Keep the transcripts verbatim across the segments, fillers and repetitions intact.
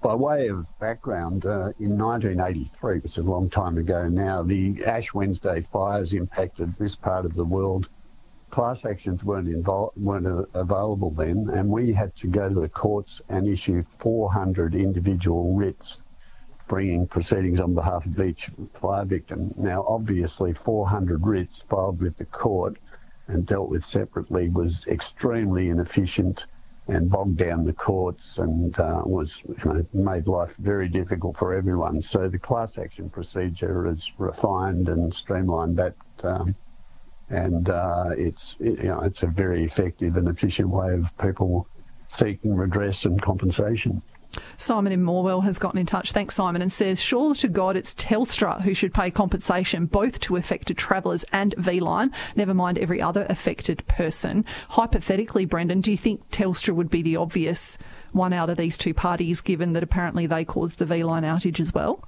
by way of background, uh, in nineteen eighty-three, which is a long time ago now, the Ash Wednesday fires impacted this part of the world. Class actions weren't, involved, weren't available then, and we had to go to the courts and issue four hundred individual writs, bringing proceedings on behalf of each fire victim. Now, obviously, four hundred writs filed with the court and dealt with separately was extremely inefficient and bogged down the courts and uh, was you know, made life very difficult for everyone. So the class action procedure is refined and streamlined that, um, and uh, it's you know it's a very effective and efficient way of people seeking redress and compensation. Simon in Morwell has gotten in touch. Thanks, Simon, and says, sure to God it's Telstra who should pay compensation both to affected travellers and V-Line, never mind every other affected person. Hypothetically, Brendan, do you think Telstra would be the obvious one out of these two parties, given that apparently they caused the V-Line outage as well?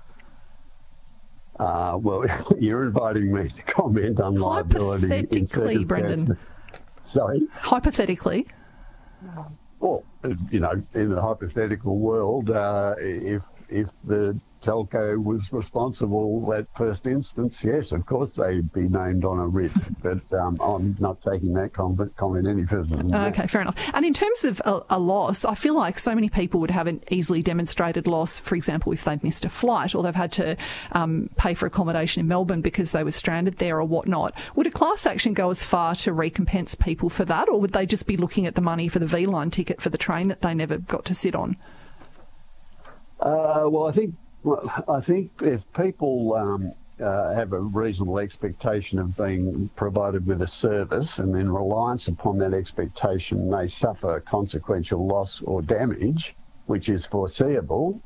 Uh, well, you're inviting me to comment on liability. Hypothetically, Brendan. Sorry? Hypothetically. Well, you know, in a hypothetical world, uh, if if the telco was responsible at first instance, yes, of course they'd be named on a writ. But um, I'm not taking that comment, comment any further than that. Okay, fair enough. And in terms of a, a loss, I feel like so many people would have an easily demonstrated loss, for example, if they've missed a flight or they've had to um, pay for accommodation in Melbourne because they were stranded there or whatnot. Would a class action go as far to recompense people for that, or would they just be looking at the money for the V-Line ticket for the train that they never got to sit on? Uh, well, I think well, I think if people um, uh, have a reasonable expectation of being provided with a service, and in reliance upon that expectation they suffer consequential loss or damage, which is foreseeable,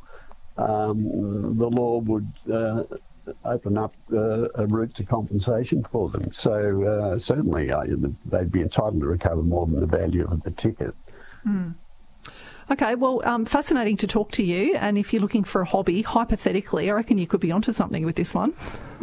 um, the law would uh, open up uh, a route to compensation for them. So uh, certainly uh, they'd be entitled to recover more than the value of the ticket. Mm. Okay, well, um, fascinating to talk to you. And if you're looking for a hobby, hypothetically, I reckon you could be onto something with this one.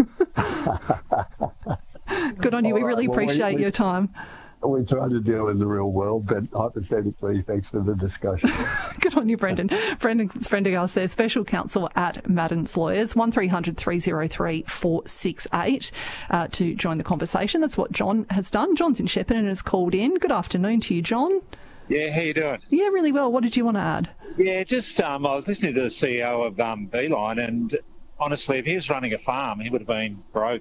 Good on you. We really well, appreciate we, we, your time. We try to deal in the real world, but hypothetically, thanks for the discussion. Good on you, Brendan. Brendan Prendergast there, Special Counsel at Madden's Lawyers, one three hundred three oh three four six eight uh, to join the conversation. That's what John has done. John's in Shepparton and has called in. Good afternoon to you, John. Yeah, how you doing? Yeah, really well. What did you want to add? Yeah, just um, I was listening to the C E O of um, V-Line, and honestly, if he was running a farm, he would have been broke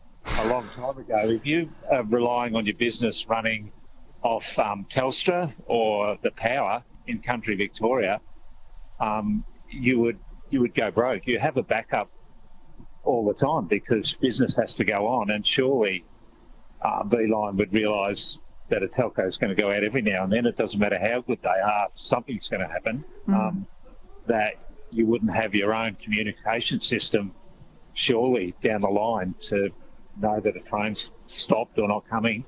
a long time ago. If you are relying on your business running off um, Telstra or the power in country Victoria, um, you would you would go broke. You have a backup all the time because business has to go on, and surely uh, V-Line would realise that a telco is going to go out every now and then. It doesn't matter how good they are, something's going to happen. Mm. Um, that you wouldn't have your own communication system, surely, down the line to know that a train's stopped or not coming.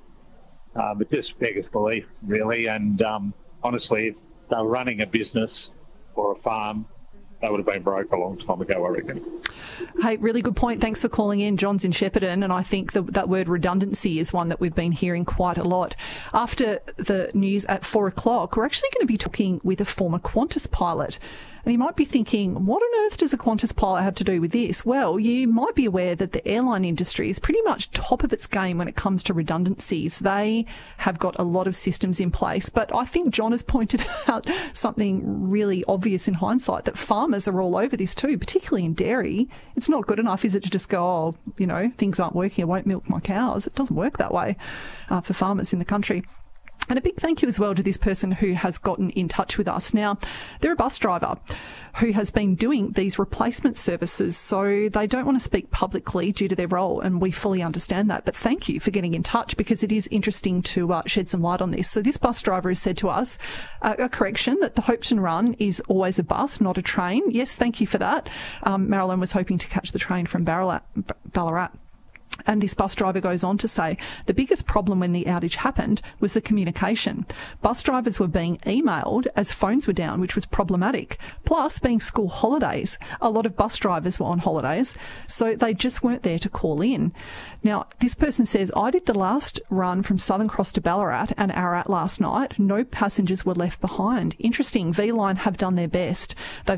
Um, it just beggars belief, really. And um, honestly, if they were running a business or a farm, they would have been broke a long time ago, I reckon. Hey, really good point. Thanks for calling in. John's in Shepparton, and I think the, that word redundancy is one that we've been hearing quite a lot. After the news at four o'clock, we're actually going to be talking with a former Qantas pilot. And you might be thinking, what on earth does a Qantas pilot have to do with this? Well, you might be aware that the airline industry is pretty much top of its game when it comes to redundancies. They have got a lot of systems in place. But I think John has pointed out something really obvious in hindsight, that farmers are all over this too, particularly in dairy. It's not good enough, is it, to just go, oh, you know, things aren't working, I won't milk my cows. It doesn't work that way uh, for farmers in the country. And a big thank you as well to this person who has gotten in touch with us. Now, they're a bus driver who has been doing these replacement services, so they don't want to speak publicly due to their role, and we fully understand that. But thank you for getting in touch, because it is interesting to uh, shed some light on this. So this bus driver has said to us, uh, a correction, that the Hopetoun run is always a bus, not a train. Yes, thank you for that. Um, Marilyn was hoping to catch the train from Ballarat. Ballarat. And this bus driver goes on to say the biggest problem when the outage happened was the communication. Bus drivers were being emailed as phones were down, which was problematic. Plus, being school holidays, a lot of bus drivers were on holidays, so they just weren't there to call in. Now, this person says, I did the last run from Southern Cross to Ballarat and Ararat last night. No passengers were left behind. Interesting. V-Line have done their best. They've